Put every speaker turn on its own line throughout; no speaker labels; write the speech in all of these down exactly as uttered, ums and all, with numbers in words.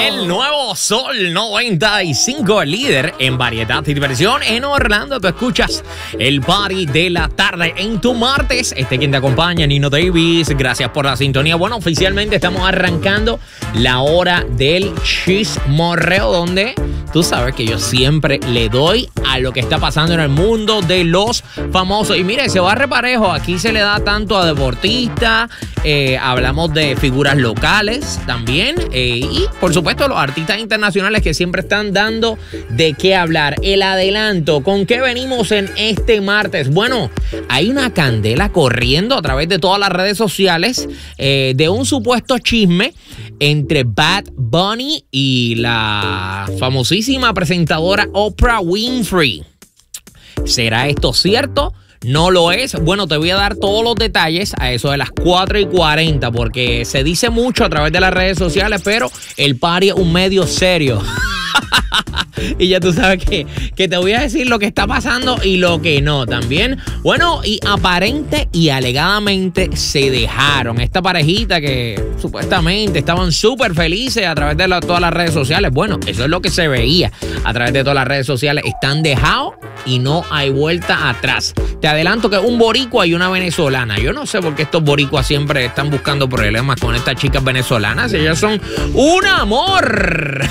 El nuevo Sol noventa y cinco, líder en variedad y diversión en Orlando. Tú escuchas el party de la tarde en tu martes. Este quien te acompaña, Nino Davis. Gracias por la sintonía. Bueno, oficialmente estamos arrancando la hora del chismorreo, donde tú sabes que yo siempre le doy a lo que está pasando en el mundo de los famosos. Y mire, se va reparejo. Aquí se le da tanto a deportistas, eh, hablamos de figuras locales también, eh, y por supuesto los artistas internacionales que siempre están dando de qué hablar. El adelanto, ¿con qué venimos en este martes? Bueno, hay una candela corriendo a través de todas las redes sociales eh, de un supuesto chisme entre Bad Bunny y la famosísima presentadora Oprah Winfrey. ¿Será esto cierto? ¿No lo es? Bueno, te voy a dar todos los detalles a eso de las cuatro y cuarenta, porque se dice mucho a través de las redes sociales, pero el party es un medio serio. Y ya tú sabes que, que te voy a decir lo que está pasando y lo que no también. Bueno, y aparente y alegadamente se dejaron. Esta parejita que supuestamente estaban súper felices a través de la, todas las redes sociales. Bueno, eso es lo que se veía a través de todas las redes sociales. Están dejados y no hay vuelta atrás. Te adelanto que un boricua y una venezolana. Yo no sé por qué estos boricuas siempre están buscando problemas con estas chicas venezolanas. Ellas son un amor.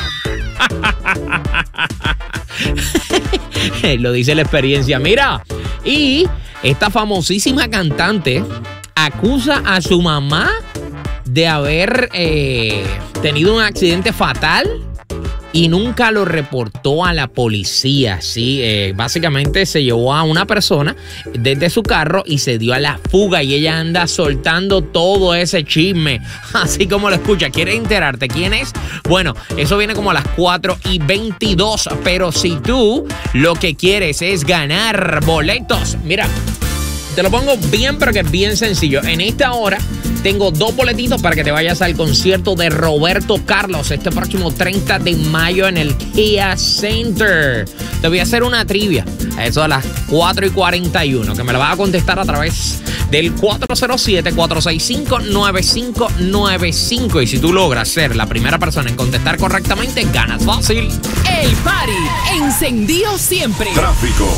Lo dice la experiencia. Mira, y esta famosísima cantante acusa a su mamá de haber eh, tenido un accidente fatal y nunca lo reportó a la policía, ¿sí? Eh, básicamente se llevó a una persona desde su carro y se dio a la fuga, y ella anda soltando todo ese chisme, así como lo escucha. ¿Quieres enterarte quién es? Bueno, eso viene como a las cuatro y veintidós, pero si tú lo que quieres es ganar boletos, mira, te lo pongo bien, pero que es bien sencillo. En esta hora tengo dos boletitos para que te vayas al concierto de Roberto Carlos este próximo treinta de mayo en el Kia Center. Te voy a hacer una trivia a eso a las cuatro y cuarenta y uno, que me la vas a contestar a través del cuatro cero siete, cuatro seis cinco, nueve cinco nueve cinco. Y si tú logras ser la primera persona en contestar correctamente, ganas fácil.
El party encendido siempre.
Tráfico.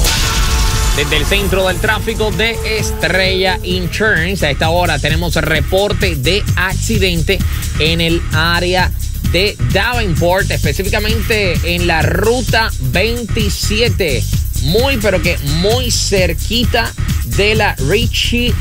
Desde el centro del tráfico de Estrella Insurance, a esta hora tenemos reporte de accidente en el área de Davenport, específicamente en la ruta veintisiete, muy pero que muy cerquita de la Ritchie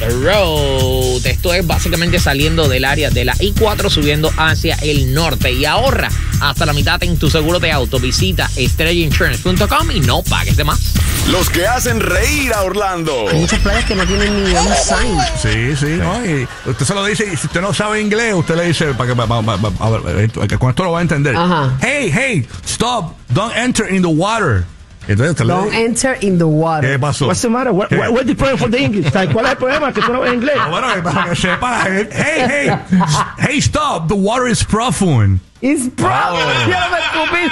Road. Esto es básicamente saliendo del área de la I cuatro, subiendo hacia el norte. Y ahorra hasta la mitad en tu seguro de auto. Visita estrella insurance punto com y no pagues de más.
Los que hacen reír a Orlando.
Hay muchas playas que no tienen ni un sign.
Sí, sí, ¿no? Y usted se lo dice, y si usted no sabe inglés, usted le dice, para que, para, para, para, para, con esto lo va a entender.
Ajá.
Hey, hey, stop, don't enter in the water. Entonces,
Don't
le...
enter in the water.
¿Qué pasó?
What's the matter? What, what, what's the problem for the English? ¿Cuál es el problema? Que tú no ves inglés.
Ah, bueno, para que sepa. Hey, hey, hey, stop, the water is profound.
It's problem.
Oh.
Ya me escupí.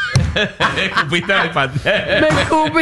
Escupiste al pan.
Me escupí.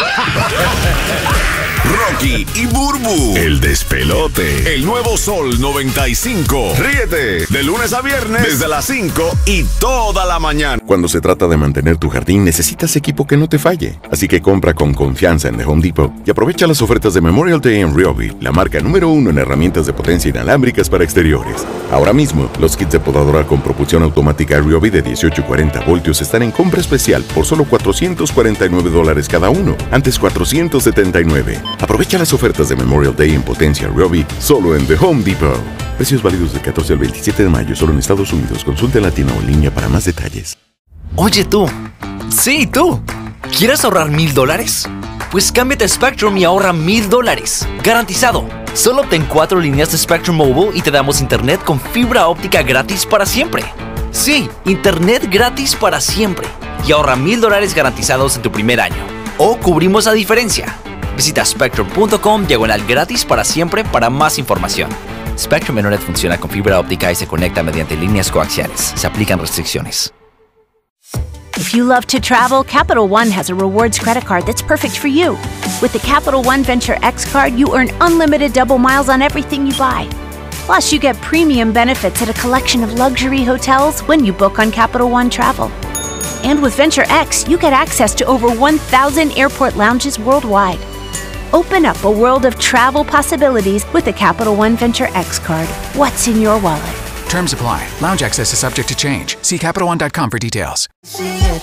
Rocky y Burbu, el despelote. El nuevo Sol noventa y cinco. Ríete de lunes a viernes desde las cinco y toda la mañana.
Cuando se trata de mantener tu jardín, necesitas equipo que no te falle. Así que compra con confianza en The Home Depot y aprovecha las ofertas de Memorial Day en Ryobi, la marca número uno en herramientas de potencia inalámbricas para exteriores. Ahora mismo, los kits de podadora con propulsión automática Ryobi de dieciocho y cuarenta voltios están en compra especial por solo cuatrocientos cuarenta y nueve dólares cada uno, antes cuatrocientos setenta y nueve. Aprovecha las ofertas de Memorial Day en potencia Ryobi solo en The Home Depot. Precios válidos del catorce al veintisiete de mayo solo en Estados Unidos. Consulta en la tienda o en línea para más detalles.
Oye tú, sí tú, ¿quieres ahorrar mil dólares? Pues cámbiate a Spectrum y ahorra mil dólares, garantizado. Solo obtén cuatro líneas de Spectrum Mobile y te damos internet con fibra óptica gratis para siempre. Sí, internet gratis para siempre. Y ahorra mil dólares garantizados en tu primer año. O cubrimos la diferencia. Visita spectrum punto com diagonal gratis para siempre para más información. Spectrum Internet funciona con fibra óptica y se conecta mediante líneas coaxiales. Se aplican restricciones.
If you love to travel, Capital One has a rewards credit card that's perfect for you. With the Capital One Venture X card, you earn unlimited double miles on everything you buy. Plus, you get premium benefits at a collection of luxury hotels when you book on Capital One Travel. And with Venture X, you get access to over one thousand airport lounges worldwide. Open up a world of travel possibilities with a Capital One Venture X card. What's in your wallet?
Terms apply. Lounge access is subject to change. See Capital One dot com for details.